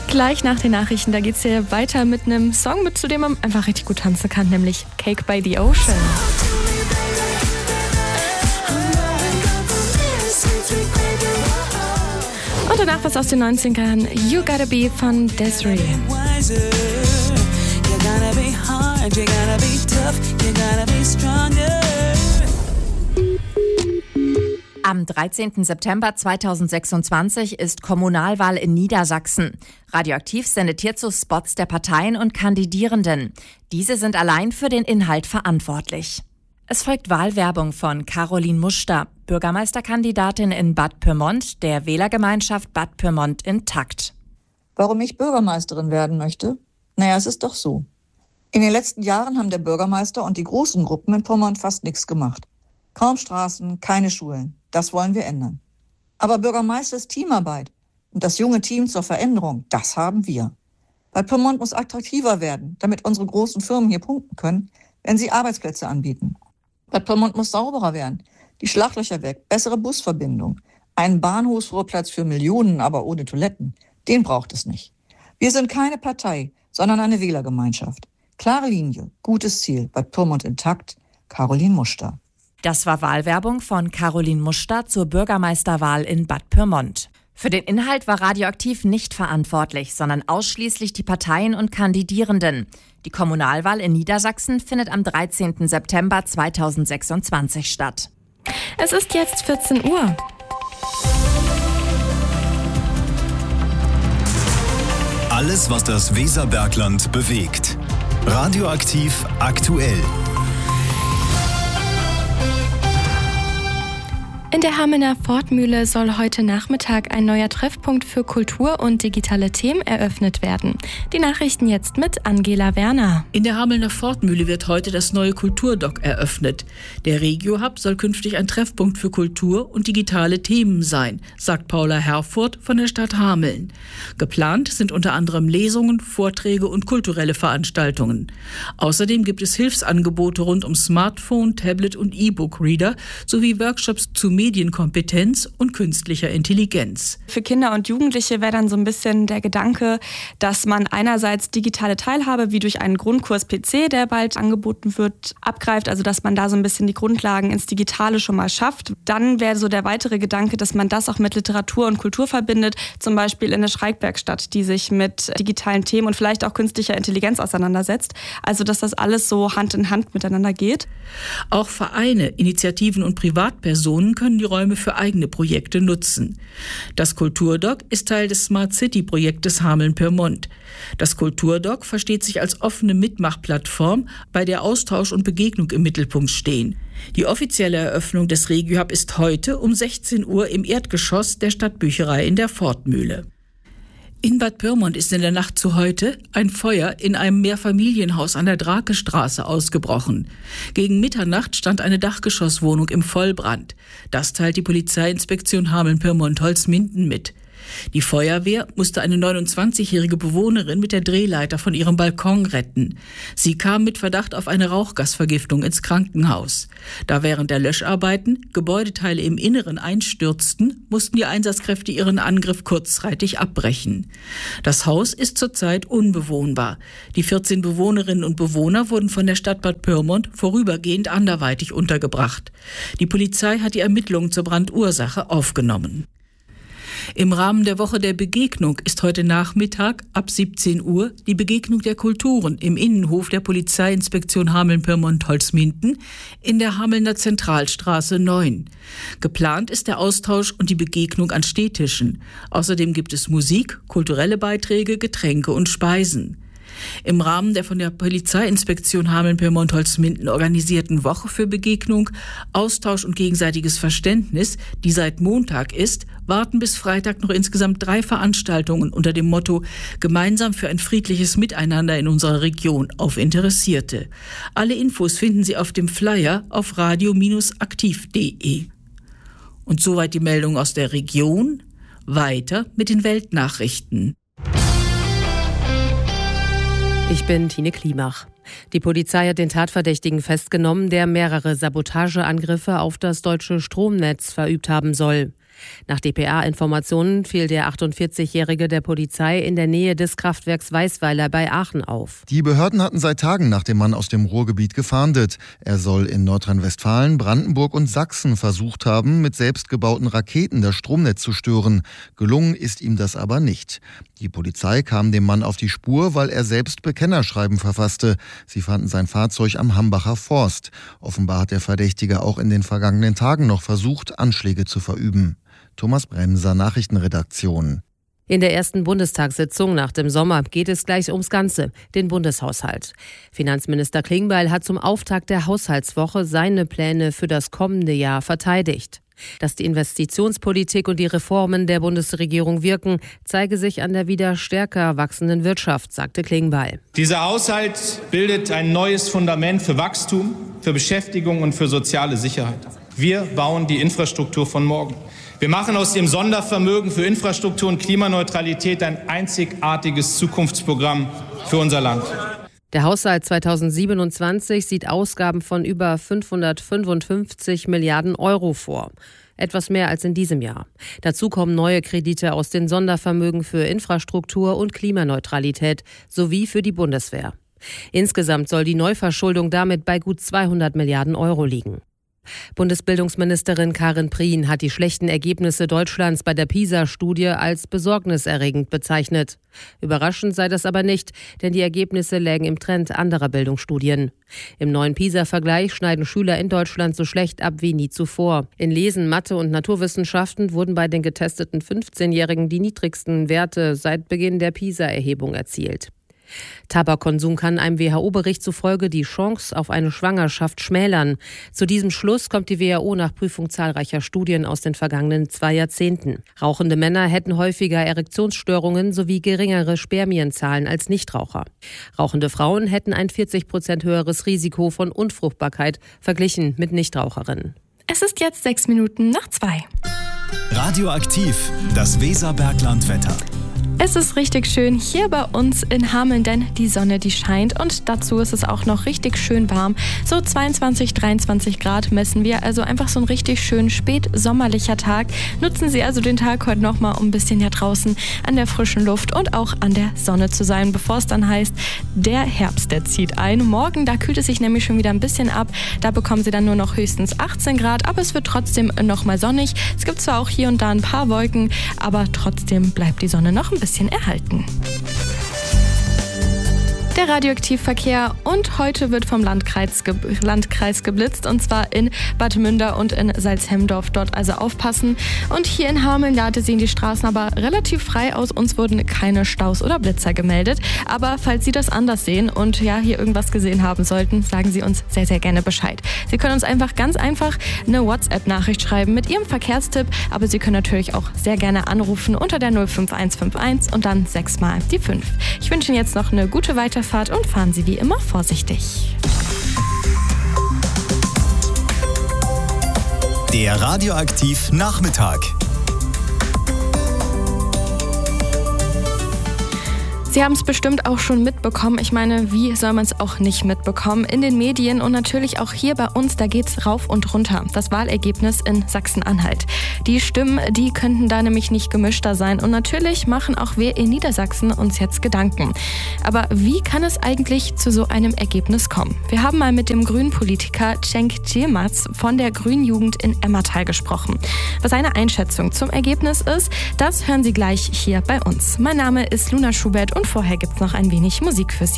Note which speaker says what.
Speaker 1: Gleich nach den Nachrichten, da geht's hier weiter mit einem Song, zu dem man einfach richtig gut tanzen kann, nämlich Cake by the Ocean. Und danach was aus den 90ern, You Gotta Be von Desiree.
Speaker 2: Am 13. September 2026 ist Kommunalwahl in Niedersachsen. Radioaktiv sendet hierzu Spots der Parteien und Kandidierenden. Diese sind allein für den Inhalt verantwortlich. Es folgt Wahlwerbung von Caroline Muster, Bürgermeisterkandidatin in Bad Pyrmont, der Wählergemeinschaft Bad Pyrmont intakt.
Speaker 3: Warum ich Bürgermeisterin werden möchte? Naja, es ist doch so. In den letzten Jahren haben der Bürgermeister und die großen Gruppen in Pyrmont fast nichts gemacht. Kaum Straßen, keine Schulen. Das wollen wir ändern. Aber Bürgermeister ist Teamarbeit. Und das junge Team zur Veränderung, das haben wir. Bad Pyrmont muss attraktiver werden, damit unsere großen Firmen hier punkten können, wenn sie Arbeitsplätze anbieten. Bad Pyrmont muss sauberer werden. Die Schlaglöcher weg, bessere Busverbindung. Einen Bahnhofsvorplatz für Millionen, aber ohne Toiletten. Den braucht es nicht. Wir sind keine Partei, sondern eine Wählergemeinschaft. Klare Linie, gutes Ziel. Bad Pyrmont intakt. Caroline Muster.
Speaker 2: Das war Wahlwerbung von Caroline Muster zur Bürgermeisterwahl in Bad Pyrmont. Für den Inhalt war Radioaktiv nicht verantwortlich, sondern ausschließlich die Parteien und Kandidierenden. Die Kommunalwahl in Niedersachsen findet am 13. September 2026 statt.
Speaker 1: Es ist jetzt 14 Uhr.
Speaker 4: Alles, was das Weserbergland bewegt. Radioaktiv aktuell.
Speaker 1: In der Hamelner Fortmühle soll heute Nachmittag ein neuer Treffpunkt für Kultur und digitale Themen eröffnet werden. Die Nachrichten jetzt mit Angela Werner.
Speaker 5: In der Hamelner Fortmühle wird heute das neue Kulturdock eröffnet. Der Regio-Hub soll künftig ein Treffpunkt für Kultur und digitale Themen sein, sagt Paula Herfurth von der Stadt Hameln. Geplant sind unter anderem Lesungen, Vorträge und kulturelle Veranstaltungen. Außerdem gibt es Hilfsangebote rund um Smartphone, Tablet und E-Book-Reader sowie Workshops zu Medienkompetenz und künstlicher Intelligenz.
Speaker 6: Für Kinder und Jugendliche wäre dann so ein bisschen der Gedanke, dass man einerseits digitale Teilhabe wie durch einen Grundkurs PC, der bald angeboten wird, abgreift, also dass man da so ein bisschen die Grundlagen ins Digitale schon mal schafft. Dann wäre so der weitere Gedanke, dass man das auch mit Literatur und Kultur verbindet, zum Beispiel in der Schreibwerkstatt, die sich mit digitalen Themen und vielleicht auch künstlicher Intelligenz auseinandersetzt. Also dass das alles so Hand in Hand miteinander geht.
Speaker 5: Auch Vereine, Initiativen und Privatpersonen können die Räume für eigene Projekte nutzen. Das Kulturdock ist Teil des Smart City-Projektes Hameln-Pyrmont. Das Kulturdock versteht sich als offene Mitmachplattform, bei der Austausch und Begegnung im Mittelpunkt stehen. Die offizielle Eröffnung des Regio-Hub ist heute um 16 Uhr im Erdgeschoss der Stadtbücherei in der Fortmühle. In Bad Pyrmont ist in der Nacht zu heute ein Feuer in einem Mehrfamilienhaus an der Drakestraße ausgebrochen. Gegen Mitternacht stand eine Dachgeschosswohnung im Vollbrand. Das teilt die Polizeiinspektion Hameln-Pyrmont-Holzminden mit. Die Feuerwehr musste eine 29-jährige Bewohnerin mit der Drehleiter von ihrem Balkon retten. Sie kam mit Verdacht auf eine Rauchgasvergiftung ins Krankenhaus. Da während der Löscharbeiten Gebäudeteile im Inneren einstürzten, mussten die Einsatzkräfte ihren Angriff kurzzeitig abbrechen. Das Haus ist zurzeit unbewohnbar. Die 14 Bewohnerinnen und Bewohner wurden von der Stadt Bad Pyrmont vorübergehend anderweitig untergebracht. Die Polizei hat die Ermittlungen zur Brandursache aufgenommen. Im Rahmen der Woche der Begegnung ist heute Nachmittag ab 17 Uhr die Begegnung der Kulturen im Innenhof der Polizeiinspektion Hameln-Pyrmont-Holzminden in der Hamelner Zentralstraße 9. Geplant ist der Austausch und die Begegnung an Stehtischen. Außerdem gibt es Musik, kulturelle Beiträge, Getränke und Speisen. Im Rahmen der von der Polizeiinspektion Hameln-Pyrmont-Holzminden organisierten Woche für Begegnung, Austausch und gegenseitiges Verständnis, die seit Montag ist, warten bis Freitag noch insgesamt 3 Veranstaltungen unter dem Motto Gemeinsam für ein friedliches Miteinander in unserer Region auf Interessierte. Alle Infos finden Sie auf dem Flyer auf radio-aktiv.de. Und soweit die Meldung aus der Region. Weiter mit den Weltnachrichten.
Speaker 7: Ich bin Tine Klimach. Die Polizei hat den Tatverdächtigen festgenommen, der mehrere Sabotageangriffe auf das deutsche Stromnetz verübt haben soll. Nach dpa-Informationen fiel der 48-Jährige der Polizei in der Nähe des Kraftwerks Weißweiler bei Aachen auf.
Speaker 8: Die Behörden hatten seit Tagen nach dem Mann aus dem Ruhrgebiet gefahndet. Er soll in Nordrhein-Westfalen, Brandenburg und Sachsen versucht haben, mit selbstgebauten Raketen das Stromnetz zu stören. Gelungen ist ihm das aber nicht. Die Polizei kam dem Mann auf die Spur, weil er selbst Bekennerschreiben verfasste. Sie fanden sein Fahrzeug am Hambacher Forst. Offenbar hat der Verdächtige auch in den vergangenen Tagen noch versucht, Anschläge zu verüben. Thomas Bremser, Nachrichtenredaktion.
Speaker 7: In der ersten Bundestagssitzung nach dem Sommer geht es gleich ums Ganze, den Bundeshaushalt. Finanzminister Klingbeil hat zum Auftakt der Haushaltswoche seine Pläne für das kommende Jahr verteidigt. Dass die Investitionspolitik und die Reformen der Bundesregierung wirken, zeige sich an der wieder stärker wachsenden Wirtschaft, sagte Klingbeil.
Speaker 9: Dieser Haushalt bildet ein neues Fundament für Wachstum, für Beschäftigung und für soziale Sicherheit. Wir bauen die Infrastruktur von morgen. Wir machen aus dem Sondervermögen für Infrastruktur und Klimaneutralität ein einzigartiges Zukunftsprogramm für unser Land.
Speaker 7: Der Haushalt 2027 sieht Ausgaben von über 555 Milliarden Euro vor. Etwas mehr als in diesem Jahr. Dazu kommen neue Kredite aus den Sondervermögen für Infrastruktur und Klimaneutralität sowie für die Bundeswehr. Insgesamt soll die Neuverschuldung damit bei gut 200 Milliarden Euro liegen. Bundesbildungsministerin Karin Prien hat die schlechten Ergebnisse Deutschlands bei der PISA-Studie als besorgniserregend bezeichnet. Überraschend sei das aber nicht, denn die Ergebnisse lägen im Trend anderer Bildungsstudien. Im neuen PISA-Vergleich schneiden Schüler in Deutschland so schlecht ab wie nie zuvor. In Lesen, Mathe und Naturwissenschaften wurden bei den getesteten 15-Jährigen die niedrigsten Werte seit Beginn der PISA-Erhebung erzielt. Tabakkonsum kann einem WHO-Bericht zufolge die Chance auf eine Schwangerschaft schmälern. Zu diesem Schluss kommt die WHO nach Prüfung zahlreicher Studien aus den vergangenen 2 Jahrzehnten. Rauchende Männer hätten häufiger Erektionsstörungen sowie geringere Spermienzahlen als Nichtraucher. Rauchende Frauen hätten ein 40% höheres Risiko von Unfruchtbarkeit verglichen mit Nichtraucherinnen.
Speaker 1: Es ist jetzt 2:06.
Speaker 4: Radioaktiv, das Weserberglandwetter.
Speaker 1: Es ist richtig schön hier bei uns in Hameln, denn die Sonne, die scheint und dazu ist es auch noch richtig schön warm. So 22, 23 Grad messen wir, also einfach so ein richtig schön spätsommerlicher Tag. Nutzen Sie also den Tag heute nochmal, um ein bisschen hier draußen an der frischen Luft und auch an der Sonne zu sein, bevor es dann heißt, der Herbst, der zieht ein. Morgen, da kühlt es sich nämlich schon wieder ein bisschen ab. Da bekommen Sie dann nur noch höchstens 18 Grad, aber es wird trotzdem nochmal sonnig. Es gibt zwar auch hier und da ein paar Wolken, aber trotzdem bleibt die Sonne noch ein bisschen erhalten. Der Radioaktivverkehr und heute wird vom Landkreis geblitzt und zwar in Bad Münder und in Salzhemdorf. Dort also aufpassen. Und hier in Hameln, da sehen die Straßen aber relativ frei aus. Uns wurden keine Staus oder Blitzer gemeldet. Aber falls Sie das anders sehen und ja hier irgendwas gesehen haben sollten, sagen Sie uns sehr, sehr gerne Bescheid. Sie können uns ganz einfach eine WhatsApp-Nachricht schreiben mit Ihrem Verkehrstipp. Aber Sie können natürlich auch sehr gerne anrufen unter der 05151 und dann 6 mal die 5. Ich wünsche Ihnen jetzt noch eine gute Weiterfahrt und fahren Sie wie immer vorsichtig.
Speaker 4: Der Radioaktiv Nachmittag.
Speaker 1: Sie haben es bestimmt auch schon mitbekommen. Ich meine, wie soll man es auch nicht mitbekommen? In den Medien und natürlich auch hier bei uns, da geht's rauf und runter. Das Wahlergebnis in Sachsen-Anhalt. Die Stimmen, die könnten da nämlich nicht gemischter sein. Und natürlich machen auch wir in Niedersachsen uns jetzt Gedanken. Aber wie kann es eigentlich zu so einem Ergebnis kommen? Wir haben mal mit dem grünen Politiker Cenk Yilmaz von der Grünen Jugend in Emmertal gesprochen. Was seine Einschätzung zum Ergebnis ist, das hören Sie gleich hier bei uns. Mein Name ist Luna Schubert und vorher gibt's noch ein wenig Musik für Sie.